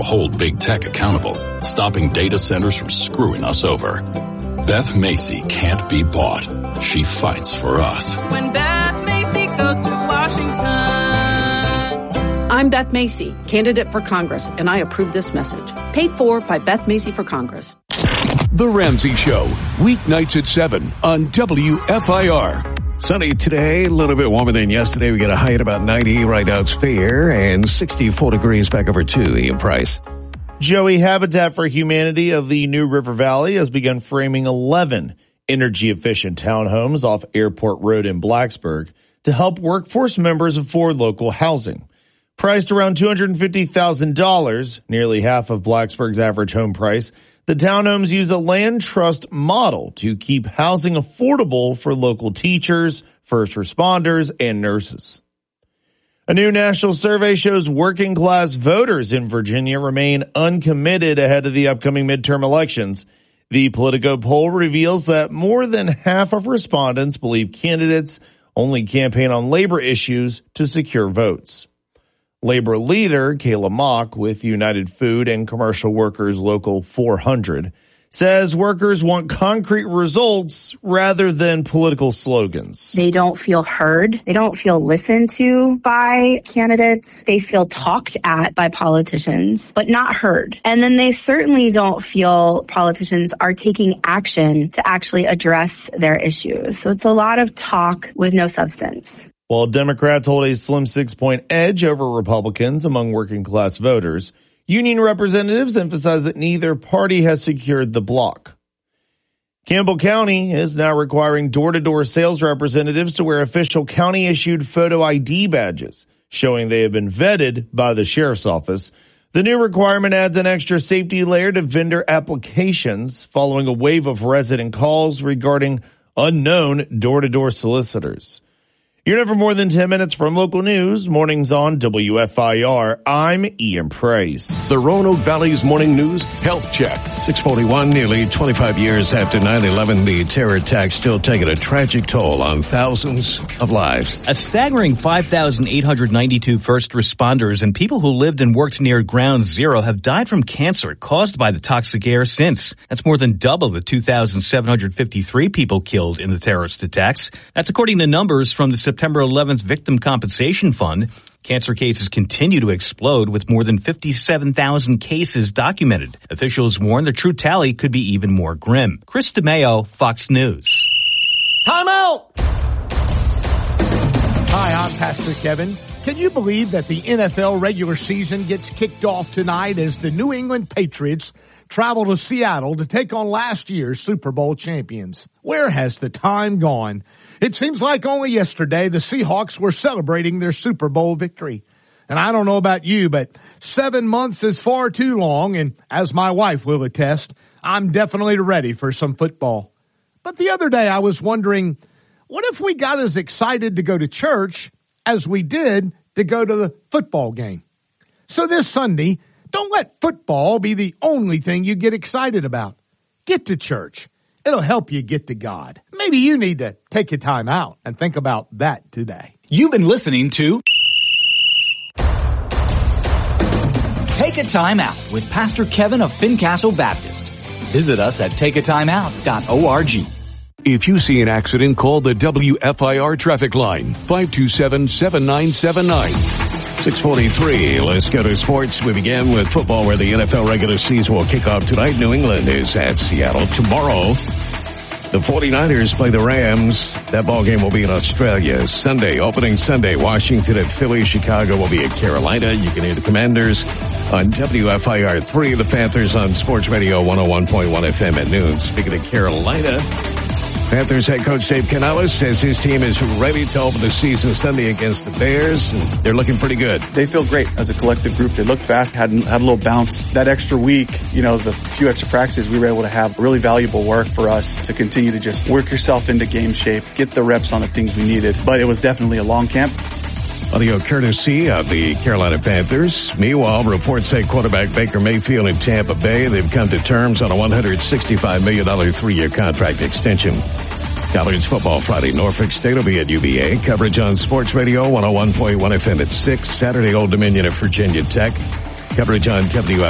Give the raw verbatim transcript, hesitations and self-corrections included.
to hold big tech accountable, stopping data centers from screwing us over. Beth Macy can't be bought. She fights for us. When Beth Macy goes to Washington. I'm Beth Macy, candidate for Congress, and I approve this message. Paid for by Beth Macy for Congress. The Ramsey Show, weeknights at seven on W F I R. Sunny today, a little bit warmer than yesterday. We got a high at about ninety. Right now it's fair, and sixty-four degrees back over to Ian Price. Joey, Habitat for Humanity of the New River Valley has begun framing eleven energy-efficient townhomes off Airport Road in Blacksburg to help workforce members afford local housing. Priced around two hundred fifty thousand dollars, nearly half of Blacksburg's average home price, the townhomes use a land trust model to keep housing affordable for local teachers, first responders, and nurses. A new national survey shows working class voters in Virginia remain uncommitted ahead of the upcoming midterm elections. The Politico poll reveals that more than half of respondents believe candidates only campaign on labor issues to secure votes. Labor leader Kayla Mock with United Food and Commercial Workers Local four hundred says workers want concrete results rather than political slogans. They don't feel heard. They don't feel listened to by candidates. They feel talked at by politicians, but not heard. And then they certainly don't feel politicians are taking action to actually address their issues. So it's a lot of talk with no substance. While Democrats hold a slim six-point edge over Republicans among working-class voters, union representatives emphasize that neither party has secured the block. Campbell County is now requiring door-to-door sales representatives to wear official county-issued photo I D badges, showing they have been vetted by the sheriff's office. The new requirement adds an extra safety layer to vendor applications following a wave of resident calls regarding unknown door-to-door solicitors. You're never more than ten minutes from local news. Mornings on W F I R. I'm Ian Price. The Roanoke Valley's Morning News Health Check. six forty-one, nearly twenty-five years after nine eleven, the terror attack still taking a tragic toll on thousands of lives. A staggering five thousand eight hundred ninety-two first responders and people who lived and worked near Ground Zero have died from cancer caused by the toxic air since. That's more than double the two thousand seven hundred fifty-three people killed in the terrorist attacks. That's according to numbers from the September eleventh Victim Compensation Fund. Cancer cases continue to explode with more than fifty-seven thousand cases documented. Officials warn the true tally could be even more grim. Chris DeMeo, Fox News. Time out! Hi, I'm Pastor Kevin. Can you believe that the N F L regular season gets kicked off tonight as the New England Patriots travel to Seattle to take on last year's Super Bowl champions? Where has the time gone? It seems like only yesterday the Seahawks were celebrating their Super Bowl victory. And I don't know about you, but seven months is far too long, and as my wife will attest, I'm definitely ready for some football. But the other day I was wondering, what if we got as excited to go to church as we did to go to the football game? So this Sunday, don't let football be the only thing you get excited about. Get to church. It'll help you get to God. Maybe you need to take a time out and think about that today. You've been listening to Take a Time Out with Pastor Kevin of Fincastle Baptist. Visit us at take a time out dot org. If you see an accident, call the W F I R traffic line, five two seven, seven nine seven nine. six forty-three, let's go to sports. We begin with football where the N F L regular season will kick off tonight. New England is at Seattle tomorrow. The forty-niners play the Rams. That ball game will be in Australia. Sunday, opening Sunday, Washington at Philly. Chicago will be at Carolina. You can hear the Commanders on W F I R three. The Panthers on Sports Radio one oh one point one F M at noon. Speaking of Carolina, Panthers head coach Dave Canales says his team is ready to open the season Sunday against the Bears, and they're looking pretty good. They feel great as a collective group. They look fast, had, had a little bounce. That extra week, you know, the few extra practices, we were able to have really valuable work for us to continue to just work yourself into game shape, get the reps on the things we needed. But it was definitely a long camp. Audio courtesy of the Carolina Panthers. Meanwhile, reports say quarterback Baker Mayfield in Tampa Bay, they've come to terms on a one hundred sixty-five million dollars three-year contract extension. College football Friday, Norfolk State will be at U V A. Coverage on Sports Radio one oh one point one F M at six. Saturday, Old Dominion at Virginia Tech. Coverage on W